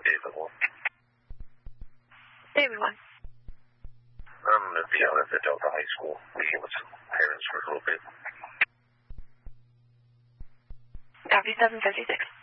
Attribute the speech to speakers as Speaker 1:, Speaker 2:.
Speaker 1: David 1.
Speaker 2: David 1.
Speaker 1: I'm at the at Delta High School, meeting with some parents for a little bit.
Speaker 2: Copy 756.